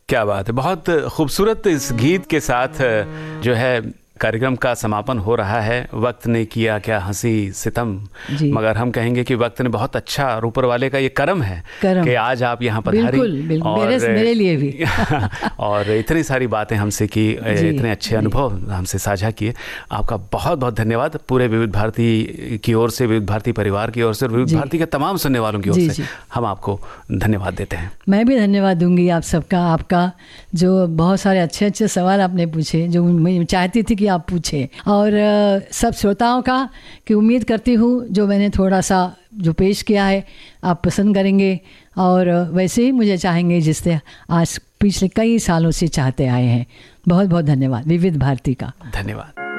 क्या बात है, बहुत खूबसूरत इस गीत के साथ जो है कार्यक्रम का समापन हो रहा है। वक्त ने किया क्या हंसी सितम, मगर हम कहेंगे कि वक्त ने बहुत अच्छा, ऊपर वाले का ये करम है कि आज आप यहाँ पधारी। बिल्कुल, और मेरे लिए भी और इतनी सारी बातें हमसे की, इतने अच्छे अनुभव हमसे साझा किए। आपका बहुत बहुत धन्यवाद। पूरे विविध भारती की ओर से, विविध भारती परिवार की ओर से, विविध भारती के तमाम सुनने वालों की ओर से हम आपको धन्यवाद देते हैं। मैं भी धन्यवाद दूंगी आप सबका, आपका जो बहुत सारे अच्छे अच्छे सवाल आपने पूछे, जो मैं चाहती थी कि आप पूछे, और सब श्रोताओं का कि उम्मीद करती हूँ जो मैंने थोड़ा सा जो पेश किया है आप पसंद करेंगे, और वैसे ही मुझे चाहेंगे जिससे आज पिछले कई सालों से चाहते आए हैं। बहुत बहुत धन्यवाद विविध भारती का। धन्यवाद।